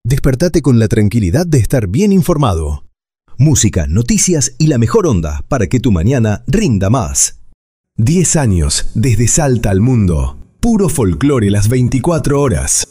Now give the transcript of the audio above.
Despertate con la tranquilidad de estar bien informado. Música, noticias y la mejor onda para que tu mañana rinda más. 10 años desde Salta al mundo. Puro folclore las 24 horas.